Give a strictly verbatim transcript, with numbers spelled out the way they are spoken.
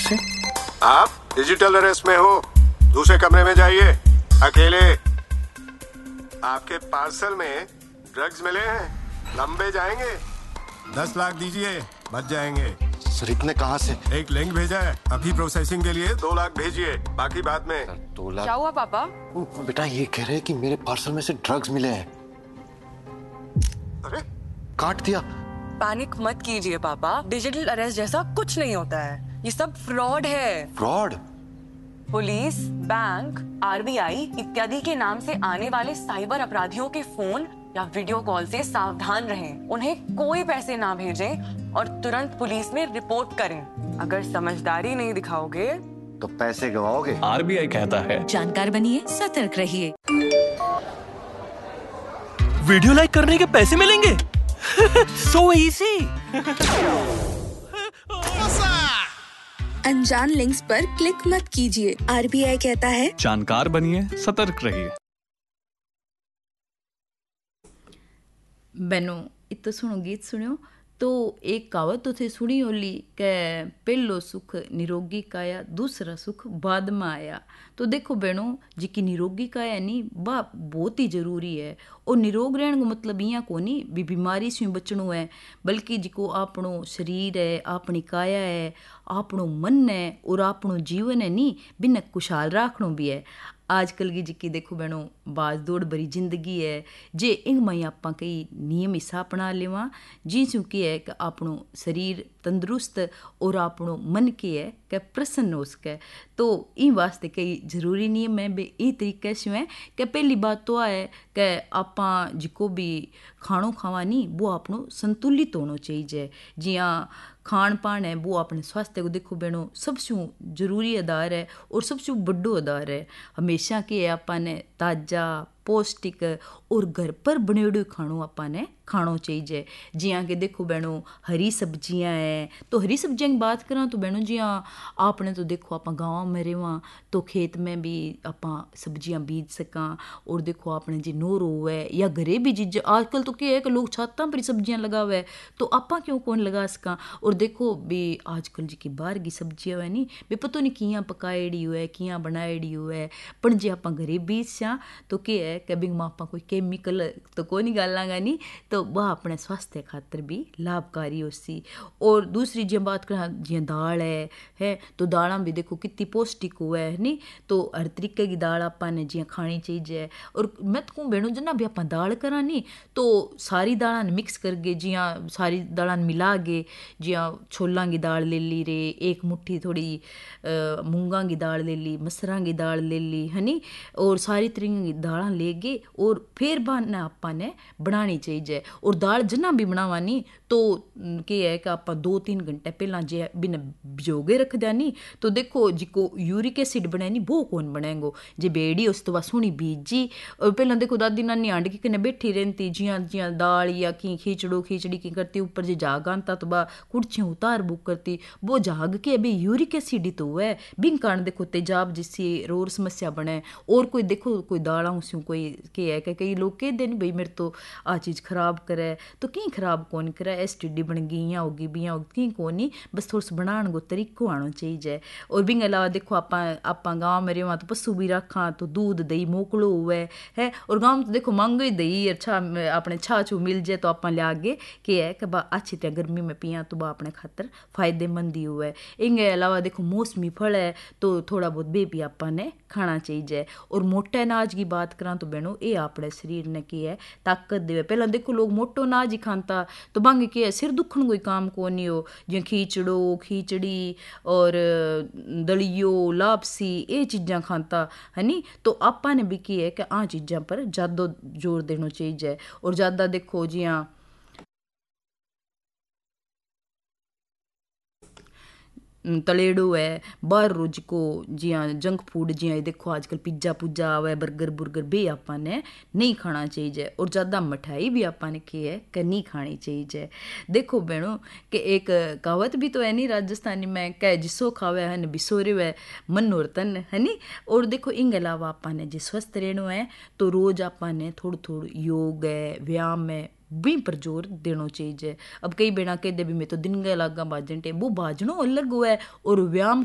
से? आप digital arrest में हो, दूसरे कमरे में जाइए, अकेले। आपके पार्सल में ड्रग्स मिले हैं, लंबे जाएंगे। दस लाख दीजिए, बच जाएंगे। सर इतने कहाँ से? एक लिंक भेजा है, अभी प्रोसेसिंग के लिए दो लाख भेजिए, बाकी बाद में। दो लाख? क्या हुआ पापा? बेटा ये कह रहे हैं कि मेरे पार्सल में से ड्रग्स मिले हैं। अरे काट दिया। पैनिक मत कीजिए पापा, डिजिटल अरेस्ट जैसा कुछ नहीं होता है, ये सब फ्रॉड है। फ्रॉड? पुलिस, बैंक, आरबीआई इत्यादि के नाम से आने वाले साइबर अपराधियों के फोन या वीडियो कॉल से सावधान रहें। उन्हें कोई पैसे ना भेजें और तुरंत पुलिस में रिपोर्ट करें। अगर समझदारी नहीं दिखाओगे तो पैसे गवाओगे। आरबीआई कहता है जानकार बनिए, सतर्क रहिए। वीडियो लाइक करने के पैसे मिलेंगे? So easy. अनजान लिंक्स पर क्लिक मत कीजिए, आरबीआई कहता है जानकार बनिए, सतर्क रहिए। बहनों इतो सुनो गीत सुनियो तो एक कहावत उसे सुनी होली के पहलो सुख निरोगी काया, दूसरा सुख बाद में आया। तो देखो बहनों जिकी निरोगी काया नहीं वह बहुत ही जरूरी है। और निरोग रहने का मतलब यहाँ को नहीं भी बीमारी से बचनो है, बल्कि जिको आपनो शरीर है, अपनी काया है, आपनो मन है और आपनो जीवन है नहीं बिना खुशहाल रखनो भी है। आजकल की जिकी देखो बहनों बाज दौड़ भरी जिंदगी है, जे इंग मई आप कई नियम हिस्सा अपना लेवा जिसू की है कि आपनो शरीर तंदुरुस्त और आपनो मन के है कि प्रसन्न हो सके। तो इन वास्ते कई जरूरी नियम है बे ई तरीके से है कि पहली बात तो है कि आप जिको भी खाणो खावा नहीं वो आपनो संतुलित होना चाहिए। जिया खान पान है वो अपने स्वास्थ्य को देखो बहनों सबसे जरूरी आधार है और सबसे बड़ो आधार है। हमेशा के आपने ताज़ा पौष्टिक और घर पर बनेड़ो खाणो आपने खाणो चाहिए। जियाँ कि देखो बहनों हरी सब्जियाँ हैं, तो हरी सब्जियाँ की बात करा तो बहनों जियाँ आपने तो देखो आप गाँव में रहवा तो खेत में भी आप सब्जियाँ बीज सका। और देखो आपने जी नोर हो है या घरे भी चीज़ आजकल तो क्या है कि लोग छातां पर सब्जियाँ लगावे तो आपा क्यों कौन लगा सका। और देखो भी आजकल जी की बाहर की सब्जियाँ है नहीं भी पता नहीं कियाँ पकाएड़ी हो है कियाँ बनाएड़ी हो है, पर जे आप घरे बीज सा तो क्या है कि बिंग मापा कोई केमिकल तो कोई नहीं गालांगा नहीं, तो वह अपने स्वास्थ्य खातर भी लाभकारी हो सी। और दूसरी जो बात करा जियाँ दाल है है तो दाल भी देखो कितनी पौष्टिक हुआ है नहीं, तो हर तरीके की दाल आपने जियाँ खानी चाहिए। और मैं तो कहूँ बहनों जना भी आप दाल करा नहीं तो सारी दाल मिक्स करके जियाँ सारी दाल मिला के जियाँ छोलों की दाल ले ली रे, एक मुट्ठी थोड़ी मूंगा की दाल ले ली, मसरा की दाल ले ली है नी, और सारी तरीके की दाल ले गए और फिर बना आपने बनानी चाहिए। और दाल जना भी बनावानी तो क्या है कि आप दो तीन घंटे पहला जे बिना भिजोगे रख दिया तो देखो जिको यूरिक एसिड बने नहीं वो कौन बनेगो। जे बेड़ी उस तो बाद सोनी बीजी और पहला देखो दादी नानी आंड की कने बैठी रहती जियाँ जियाँ दाल या की खींचड़ो खींचड़ी की करती ऊपर जे जाग आता तो बा कुर्चियाँ उतार बुक करती वो जाग के अभी यूरिक एसिड तो हुआ है बिन कारण देखो तेजाब जिससे रोर समस्या बने। और कोई देखो कोई दालों से कोई क्या है कि कई लोग कह दें भाई मेरे तो आ चीज़ खराब करे तो कहीं खराब कौन करे, एस टी डी बन गई या होगी भी या होगी कौन नहीं, बस थोड़ा सा बनाने को तरीको आना चाहिए। और बिंग अलावा देखो आप आप गाँव में रहा तो पशु भी रखा तो दूध दही मोकलो हुए है, और गाँव में तो देखो मांगो ही दही अच्छा अपने छा छू मिल जाए तो आप लिया आगे क्या है कि बा अच्छी तरह गर्मी में पिया तो बा अपने खातर फायदेमंद ही हुआ है। इनके अलावा देखो मौसमी फल है तो थोड़ा बहुत बे भी आपने खाना चाहिए। और मोटे अनाज की बात करा तो बहनों ये अपने शरीर ने की है ताकत दे। पहला देखो लोग मोटो अनाज ही खाता तो बांगे के सिर दुखन कोई काम को नहीं हो, जो खींचड़ो खींचड़ी और दलियो लापसी ये चीज़ां खाता है नी, तो आपा ने भी की है कि आ चीज़ां पर ज़्यादा जोर देना चाहिए। और ज़्यादा देखो जियाँ तलेड़ो है बाहर रोज को जियाँ जंक फूड जियाँ देखो आजकल पिज्जा पुज्जा आवे बर्गर बुर्गर भी आपने नहीं खाना चाहिए। और ज़्यादा मिठाई भी आपने की है कि नहीं खानी चाहिए। देखो बहनों कि एक कहावत भी तो है नहीं राजस्थानी में कह जिसो खावे है न बिसोरे है मन और तन है नी। और देखो इन अलावा आपने जो स्वस्थ रहना है तो रोज़ आपने थोड़ा थोड़ा योग है व्यायाम है भी पर जोर देना चाहिए। अब कई बेना कहते भी मैं तो दिन गए लागा बाजन टे वो बाजनो अलग हुआ है और व्यायाम